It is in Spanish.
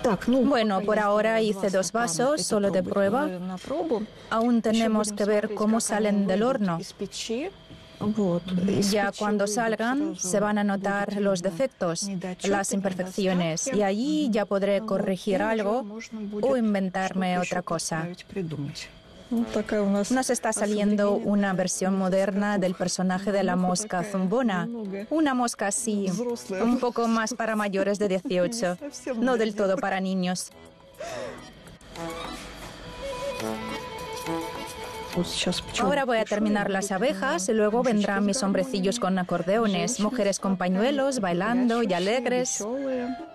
Bueno, por ahora hice 2 vasos, solo de prueba. Aún tenemos que ver cómo salen del horno. Ya cuando salgan se van a notar los defectos, las imperfecciones, y allí ya podré corregir algo o inventarme otra cosa. Nos está saliendo una versión moderna del personaje de la mosca zumbona. Una mosca así, un poco más para mayores de 18, no del todo para niños. Ahora voy a terminar las abejas y luego vendrán mis hombrecillos con acordeones, mujeres con pañuelos, bailando y alegres.